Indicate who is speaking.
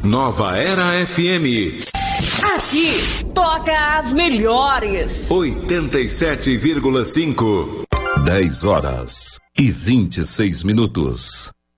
Speaker 1: Nova Era FM.
Speaker 2: Aqui toca as melhores.
Speaker 1: 87,5.
Speaker 3: 10 horas e 26 minutos.